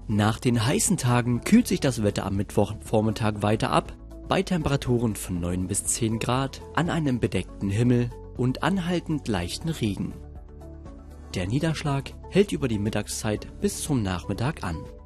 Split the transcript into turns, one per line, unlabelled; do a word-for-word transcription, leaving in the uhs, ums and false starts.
Nach den heißen Tagen kühlt sich das Wetter am Mittwochvormittag weiter ab, bei Temperaturen von neun bis zehn Grad, an einem bedeckten Himmel und anhaltend leichten Regen. Der Niederschlag hält über die Mittagszeit bis zum Nachmittag an.